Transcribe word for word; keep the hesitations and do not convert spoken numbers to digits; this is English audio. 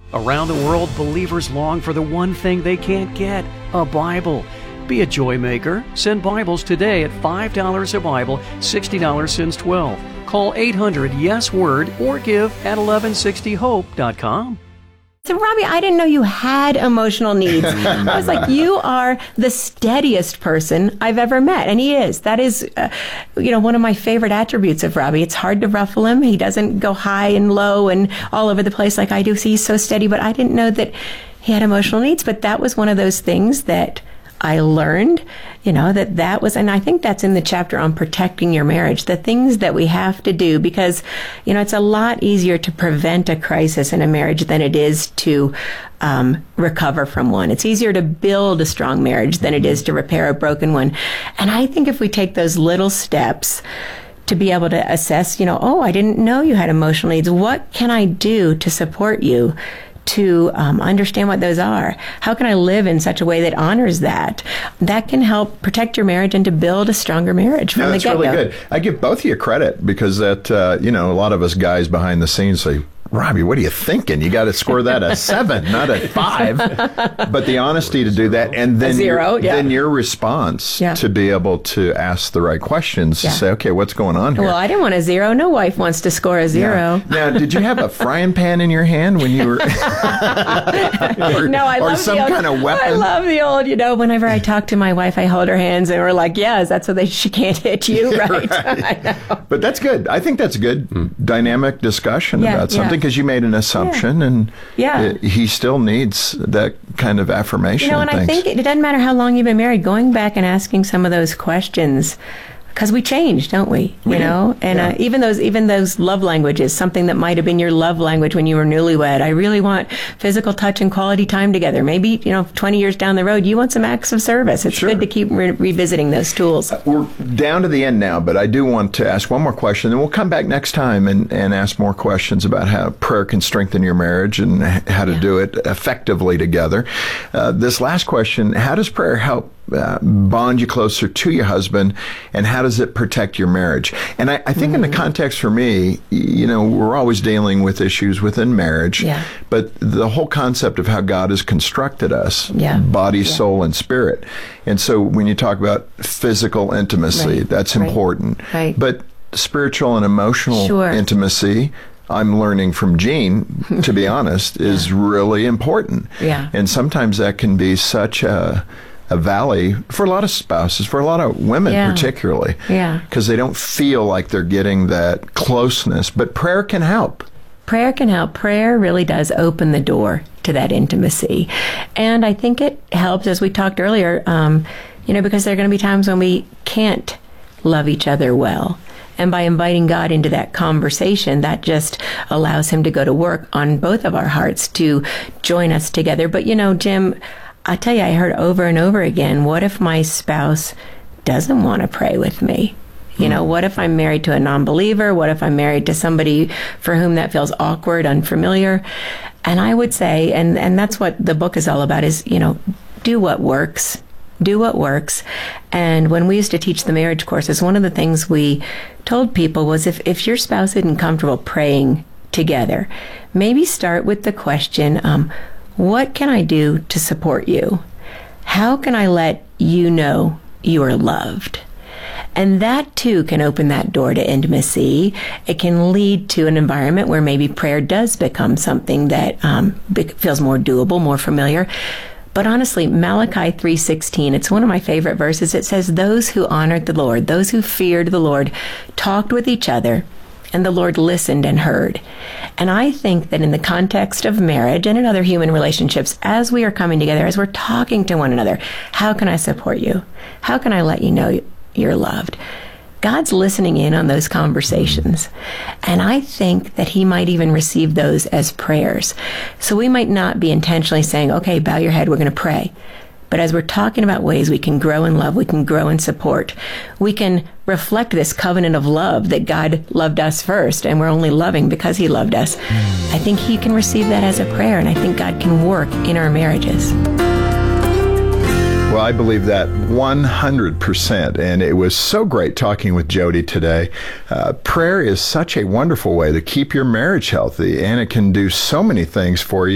Around the world, believers long for the one thing they can't get, a Bible. Be a joy maker. Send Bibles today at five dollars a Bible, sixty dollars since twelve. Call eight hundred yes word or give at eleven sixty hope dot com. So, Robbie, I didn't know you had emotional needs. I was like, you are the steadiest person I've ever met. And he is. That is, uh, you know, one of my favorite attributes of Robbie. It's hard to ruffle him. He doesn't go high and low and all over the place like I do. So he's so steady. But I didn't know that he had emotional needs. But that was one of those things that I learned, you know, that that was, and I think that's in the chapter on protecting your marriage, the things that we have to do, because, you know, it's a lot easier to prevent a crisis in a marriage than it is to um, recover from one. It's easier to build a strong marriage than it is to repair a broken one. And I think if we take those little steps to be able to assess, you know, oh, I didn't know you had emotional needs. What can I do to support you? To um, understand what those are. How can I live in such a way that honors that? That can help protect your marriage and to build a stronger marriage from no, the that's get-go. really good. I give both of you credit because that, uh, you know, a lot of us guys behind the scenes say, Robbie, what are you thinking? You got to score that a seven, not a five. But the honesty to do that, and then a zero, your, yeah. then your response yeah. to be able to ask the right questions yeah. to say, okay, what's going on here? Well, I didn't want a zero. No wife wants to score a zero. Yeah. Now, did you have a frying pan in your hand when you were, or, no, I or love some the old, kind of weapon? I love the old. You know, whenever I talk to my wife, I hold her hands, and we're like, "Yes, that's so that she can't hit you, right?" right. I know. But that's good. I think that's a good mm. dynamic discussion yeah, about something because yeah. you made an assumption. Assumption, and yeah. it, he still needs that kind of affirmation. You know, and I think it, it doesn't matter how long you've been married, going back and asking some of those questions, because we change, don't we? You we know, do. and yeah. uh, even those even those love languages, something that might have been your love language when you were newlywed. I really want physical touch and quality time together. Maybe, you know, twenty years down the road, you want some acts of service. It's sure. good to keep re- revisiting those tools. Uh, we're down to the end now, but I do want to ask one more question, and we'll come back next time and, and ask more questions about how prayer can strengthen your marriage and how to yeah. do it effectively together. Uh, this last question, how does prayer help Uh, bond you closer to your husband, and how does it protect your marriage? And I, I think mm-hmm. in the context for me, you know, we're always dealing with issues within marriage, yeah. but the whole concept of how God has constructed us, yeah. body, yeah. soul, and spirit. And so when you talk about physical intimacy, right. that's right. important. Right. But spiritual and emotional sure. intimacy, I'm learning from Jean, to be honest, yeah. is really important. Yeah. And sometimes that can be such a a valley for a lot of spouses, for a lot of women yeah. particularly, yeah. because they don't feel like they're getting that closeness. But prayer can help. Prayer can help. Prayer really does open the door to that intimacy. And I think it helps, as we talked earlier, um, you know, because there are going to be times when we can't love each other well. And by inviting God into that conversation, that just allows him to go to work on both of our hearts to join us together. But, you know, Jim, I tell you, I heard over and over again, what if my spouse doesn't want to pray with me? You know, what if I'm married to a non-believer? What if I'm married to somebody for whom that feels awkward, unfamiliar? And I would say, and, and that's what the book is all about, is, you know, do what works. Do what works. And when we used to teach the marriage courses, one of the things we told people was if, if your spouse isn't comfortable praying together, maybe start with the question, um, what can I do to support you? How can I let you know you are loved? And that, too, can open that door to intimacy. It can lead to an environment where maybe prayer does become something that um, feels more doable, more familiar. But honestly, Malachi three sixteen, it's one of my favorite verses. It says, those who honored the Lord, those who feared the Lord, talked with each other, and the Lord listened and heard. And I think that in the context of marriage and in other human relationships, as we are coming together, as we're talking to one another, how can I support you? How can I let you know you're loved? God's listening in on those conversations. And I think that he might even receive those as prayers. So we might not be intentionally saying, okay, bow your head, we're going to pray. But as we're talking about ways we can grow in love, we can grow in support, we can reflect this covenant of love that God loved us first, and we're only loving because he loved us. I think he can receive that as a prayer, and I think God can work in our marriages. Well, I believe that one hundred percent, and it was so great talking with Jody today. Uh, prayer is such a wonderful way to keep your marriage healthy, and it can do so many things for you.